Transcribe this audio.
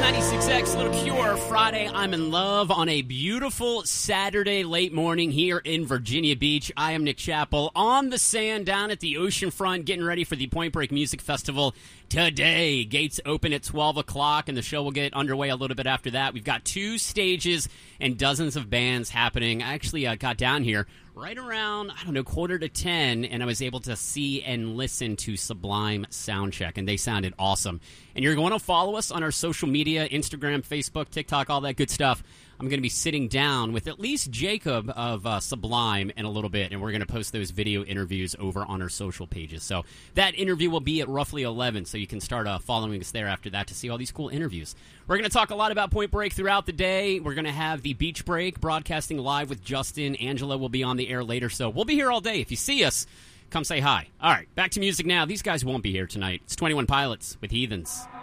96X, Little Cure, Friday, I'm in love on a beautiful Saturday late morning here in Virginia Beach. I am Nick Chappell on the sand down at the oceanfront getting ready for the Point Break Music Festival today. Gates open at 12 o'clock, and the show will get underway a little bit after that. We've got 2 stages and dozens of bands happening. I actually got down here right around, 9:45, and I was able to see and listen to Sublime Soundcheck, and they sounded awesome. And you're going to follow us on our social media, Instagram, Facebook, TikTok, all that good stuff. I'm going to be sitting down with at least Jacob of Sublime in a little bit, and we're going to post those video interviews over on our social pages. So that interview will be at roughly 11, so you can start following us there after that to see all these cool interviews. We're going to talk a lot about Point Break throughout the day. We're going to have the Beach Break broadcasting live with Justin. Angela will be on the air later, so we'll be here all day. If you see us, come say hi. All right, back to music now. These guys won't be here tonight. It's 21 Pilots with Heathens.